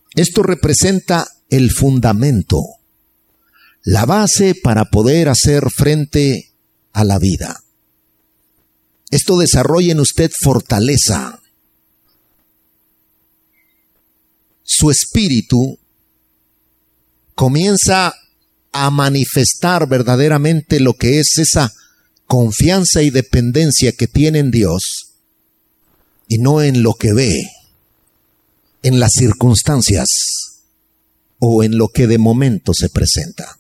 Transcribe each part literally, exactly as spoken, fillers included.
Esto representa el fundamento, la base para poder hacer frente a la vida. Esto desarrolla en usted fortaleza. Su espíritu comienza a manifestar verdaderamente lo que es esa confianza y dependencia que tiene en Dios y no en lo que ve, en las circunstancias o en lo que de momento se presenta.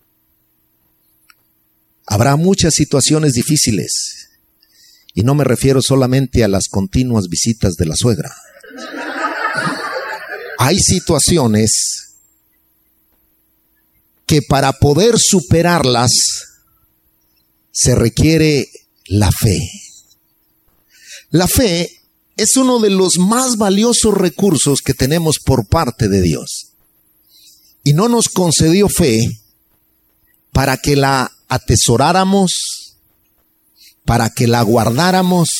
Habrá muchas situaciones difíciles y no me refiero solamente a las continuas visitas de la suegra. Hay situaciones que para poder superarlas se requiere la fe. La fe es uno de los más valiosos recursos que tenemos por parte de Dios. Y no nos concedió fe para que la atesoráramos, para que la guardáramos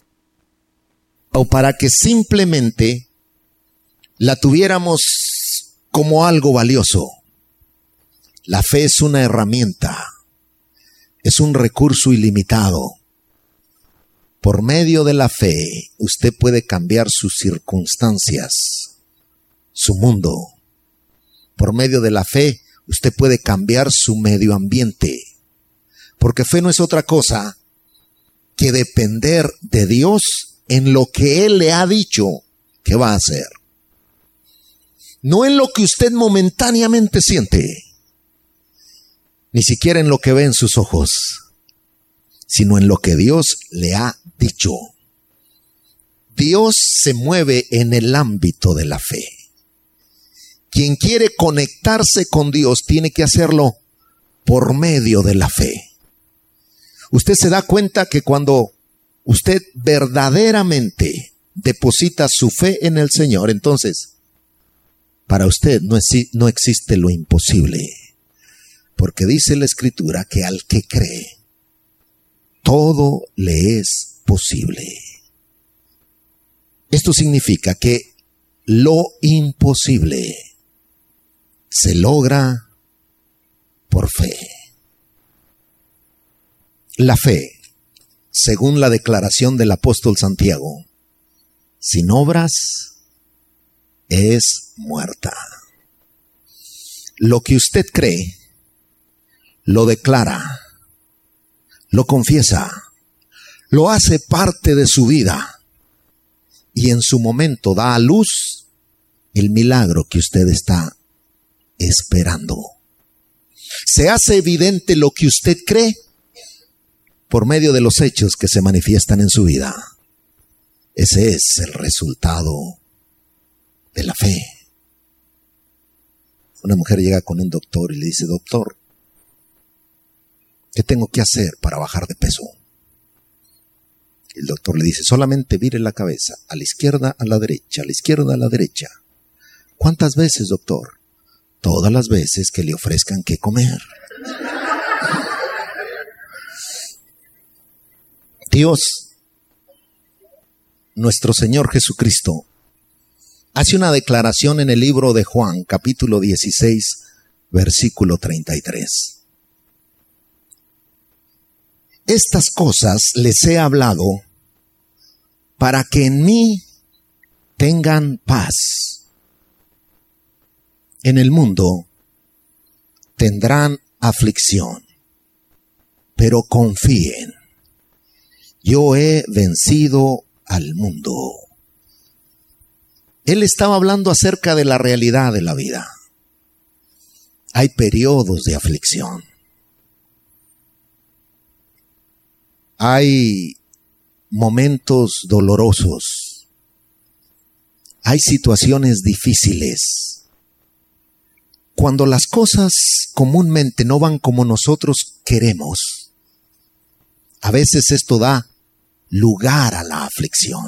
o para que simplemente la tuviéramos como algo valioso. La fe es una herramienta, es un recurso ilimitado. Por medio de la fe, usted puede cambiar sus circunstancias, su mundo. Por medio de la fe, usted puede cambiar su medio ambiente. Porque fe no es otra cosa que depender de Dios en lo que Él le ha dicho que va a hacer. No en lo que usted momentáneamente siente, ni siquiera en lo que ve en sus ojos, sino en lo que Dios le ha dicho. Dios se mueve en el ámbito de la fe. Quien quiere conectarse con Dios tiene que hacerlo por medio de la fe. Usted se da cuenta que cuando usted verdaderamente deposita su fe en el Señor, entonces para usted no, es, no existe lo imposible. Porque dice la Escritura que al que cree, todo le es posible. Esto significa que lo imposible se logra por fe. La fe, según la declaración del apóstol Santiago, sin obras es muerta. Lo que usted cree, lo declara, lo confiesa, lo hace parte de su vida y en su momento da a luz el milagro que usted está esperando. Se hace evidente lo que usted cree por medio de los hechos que se manifiestan en su vida. Ese es el resultado de la fe. Una mujer llega con un doctor y le dice: doctor, ¿qué tengo que hacer para bajar de peso? El doctor le dice: solamente vire la cabeza, a la izquierda, a la derecha, a la izquierda, a la derecha. ¿Cuántas veces, doctor? Todas las veces que le ofrezcan qué comer. Dios, nuestro Señor Jesucristo, hace una declaración en el libro de Juan, capítulo dieciséis, versículo treinta y tres. Estas cosas les he hablado para que en mí tengan paz. En el mundo tendrán aflicción, pero confíen, yo he vencido al mundo. Él estaba hablando acerca de la realidad de la vida. Hay periodos de aflicción. Hay momentos dolorosos. Hay situaciones difíciles. Cuando las cosas comúnmente no van como nosotros queremos, a veces esto da lugar a la aflicción.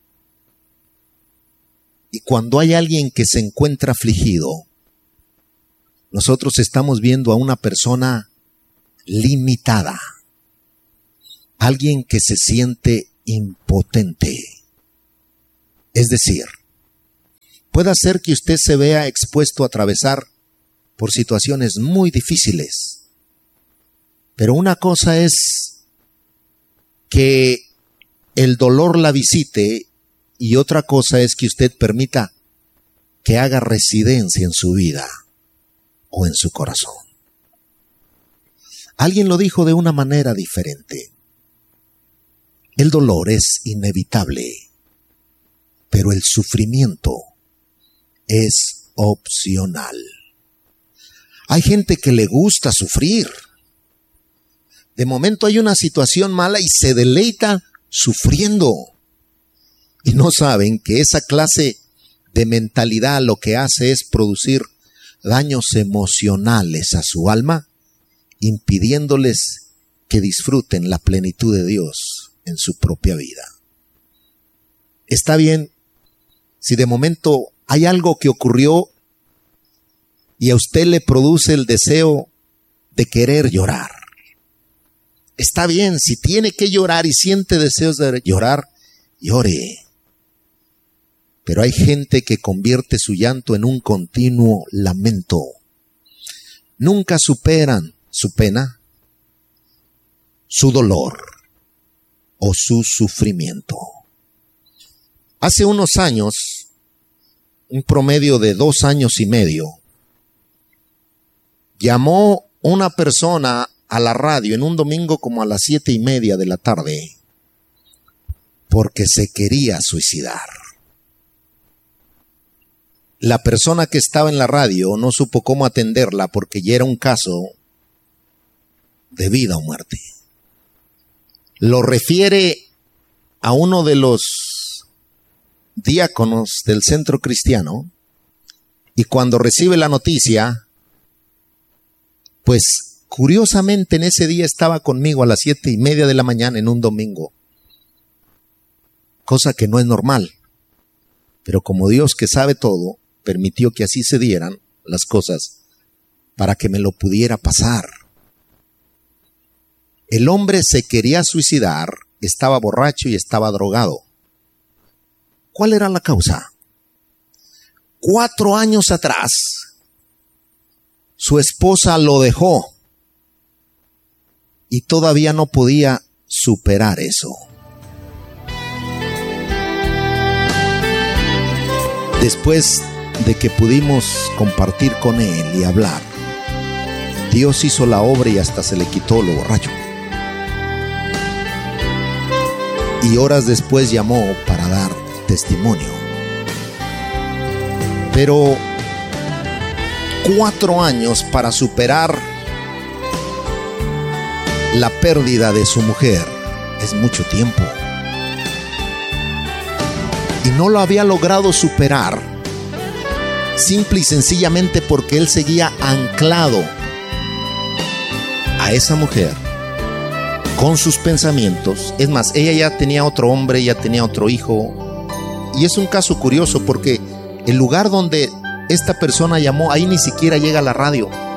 Y cuando hay alguien que se encuentra afligido, nosotros estamos viendo a una persona limitada, alguien que se siente impotente. Es decir, puede hacer que usted se vea expuesto a atravesar por situaciones muy difíciles. Pero una cosa es que el dolor la visite y otra cosa es que usted permita que haga residencia en su vida o en su corazón. Alguien lo dijo de una manera diferente. El dolor es inevitable, pero el sufrimiento es opcional. Hay gente que le gusta sufrir. De momento hay una situación mala y se deleita sufriendo. Y no saben que esa clase de mentalidad lo que hace es producir daños emocionales a su alma, impidiéndoles que disfruten la plenitud de Dios en su propia vida. Está bien si de momento hay algo que ocurrió y a usted le produce el deseo de querer llorar. Está bien si tiene que llorar y siente deseos de llorar, llore. Pero hay gente que convierte su llanto en un continuo lamento. Nunca superan su pena, su dolor o su sufrimiento. Hace unos años, un promedio de dos años y medio, llamó una persona a la radio en un domingo como a las siete y media de la tarde porque se quería suicidar. La persona que estaba en la radio no supo cómo atenderla porque ya era un caso de vida o muerte. Lo refiere a uno de los diáconos del centro cristiano y cuando recibe la noticia, pues curiosamente en ese día estaba conmigo a las siete y media de la mañana en un domingo, cosa que no es normal, pero como Dios que sabe todo, permitió que así se dieran las cosas para que me lo pudiera pasar. El hombre se quería suicidar, estaba borracho y estaba drogado. ¿Cuál era la causa? Cuatro años atrás, su esposa lo dejó y todavía no podía superar eso. Después de que pudimos compartir con él y hablar, Dios hizo la obra y hasta se le quitó lo borracho. Y horas después llamó para dar testimonio. Pero cuatro años para superar la pérdida de su mujer es mucho tiempo. Y no lo había logrado superar simple y sencillamente porque él seguía anclado a esa mujer con sus pensamientos. Es más, ella ya tenía otro hombre, ya tenía otro hijo. Y es un caso curioso porque el lugar donde esta persona llamó, ahí ni siquiera llega la radio.